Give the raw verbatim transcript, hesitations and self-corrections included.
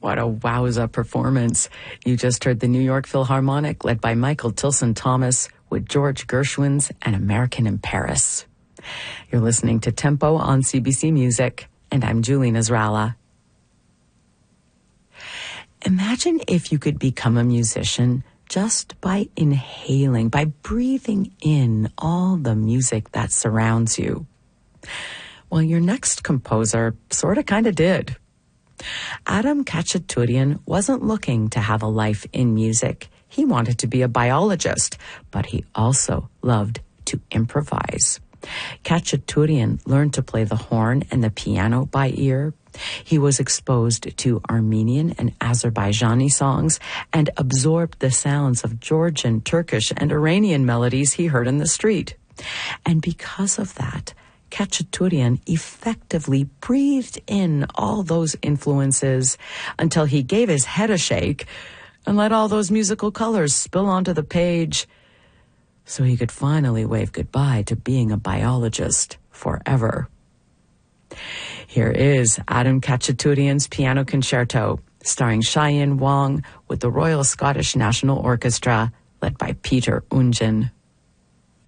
What a wowza performance. You just heard the New York Philharmonic led by Michael Tilson Thomas with George Gershwin's An American in Paris. You're listening to Tempo on C B C Music, and I'm Julie Nasrallah. Imagine if you could become a musician just by inhaling, by breathing in all the music that surrounds you. Well, your next composer sort of kind of did. Adam Khachaturian wasn't looking to have a life in music. He wanted to be a biologist, but he also loved to improvise. Khachaturian learned to play the horn and the piano by ear. He was exposed to Armenian and Azerbaijani songs and absorbed the sounds of Georgian, Turkish, and Iranian melodies he heard in the street. And because of that, Khachaturian effectively breathed in all those influences until he gave his head a shake and let all those musical colors spill onto the page so he could finally wave goodbye to being a biologist forever. Here is Adam Khachaturian's Piano Concerto, starring Cheyenne Wong with the Royal Scottish National Orchestra, led by Peter Oundjian.